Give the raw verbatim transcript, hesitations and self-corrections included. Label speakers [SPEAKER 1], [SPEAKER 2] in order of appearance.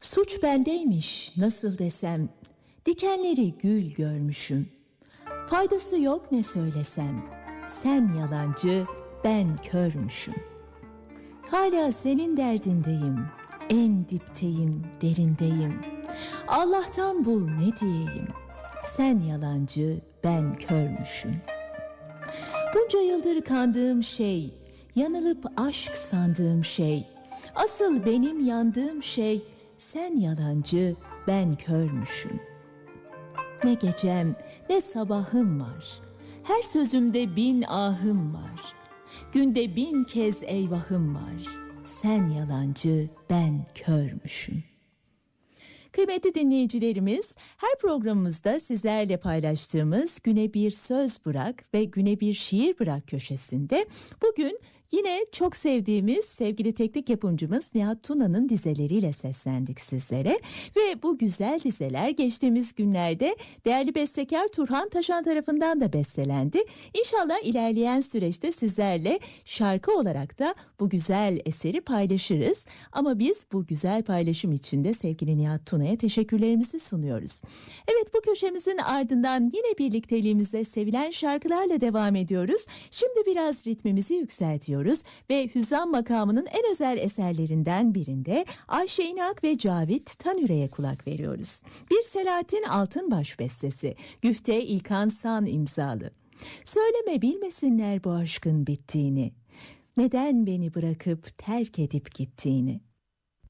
[SPEAKER 1] Suç bendeymiş nasıl desem, dikenleri gül görmüşüm. Faydası yok ne söylesem, sen yalancı ben körmüşüm. Hala senin derdindeyim, en dipteyim, derindeyim. Allah'tan bul ne diyeyim, sen yalancı ben körmüşüm. Bunca yıldır kandığım şey, yanılıp aşk sandığım şey, asıl benim yandığım şey, sen yalancı ben körmüşüm. Ne gecem ne sabahım var, her sözümde bin ahım var. Günde bin kez eyvahım var, sen yalancı ben körmüşüm. Kıymetli dinleyicilerimiz, her programımızda sizlerle paylaştığımız Güne Bir Söz Bırak ve Güne Bir Şiir Bırak köşesinde bugün yine çok sevdiğimiz sevgili teknik yapımcımız Nihat Tuna'nın dizeleriyle seslendik sizlere. Ve bu güzel dizeler geçtiğimiz günlerde değerli bestekar Turhan Taşan tarafından da bestelendi. İnşallah ilerleyen süreçte sizlerle şarkı olarak da bu güzel eseri paylaşırız. Ama biz bu güzel paylaşım için de sevgili Nihat Tuna'ya teşekkürlerimizi sunuyoruz. Evet, bu köşemizin ardından yine birlikteliğimize sevilen şarkılarla devam ediyoruz. Şimdi biraz ritmimizi yükseltiyoruz ve Hüzzam makamının en özel eserlerinden birinde Ayşe İnak ve Cavit Tanüre'ye kulak veriyoruz. Bir Selahattin Altınbaş bestesi, Güfte İlkan San imzalı. Söyleme bilmesinler bu aşkın bittiğini, neden beni bırakıp terk edip gittiğini.